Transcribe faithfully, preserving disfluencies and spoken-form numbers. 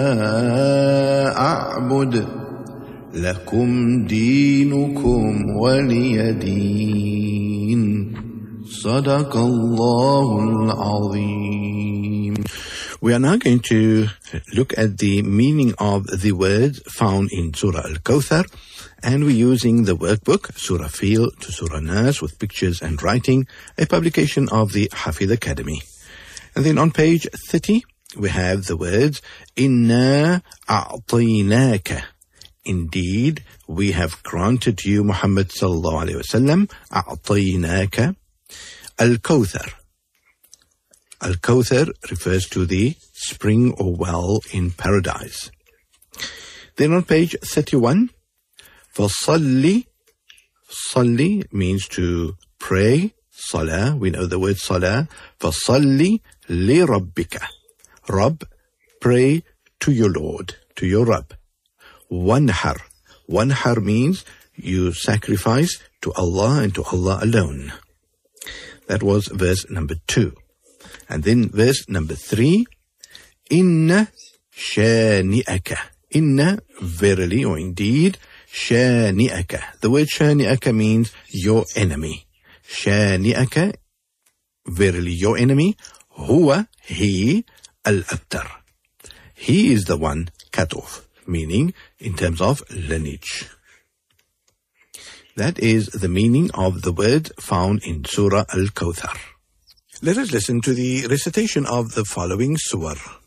أعبد لكم دينكم ولي دين صدق الله العظيم. We are now going to look at the meaning of the words found in Surah Al-Kawthar, and we're using the workbook, Surah Fil to Surah Nas, with pictures and writing, a publication of the Hafiz Academy. And then on page thirty, we have the words, Inna a'tainaka. Indeed, we have granted you, Muhammad sallallahu alayhi wa sallam, a'tainaka al-Kawthar. Al-Kawthar refers to the spring or well in paradise. Then on page thirty-one, فَصَلِّ Salli means to pray. Salah, we know the word salah. فَصَلِّ لِرَبِّكَ. Rabb, pray to your Lord, to your Rabb. Wanhar. Wanhar means you sacrifice to Allah and to Allah alone. That was verse number two. And then verse number three, Inna shani'aka. Inna, verily or indeed, shani'aka. The word shani'aka means your enemy. Shani'aka, verily your enemy. Huwa, he, al-abtar. He is the one cut off, meaning in terms of lineage. That is the meaning of the words found in Surah Al-Kawthar. Let us listen to the recitation of the following surah.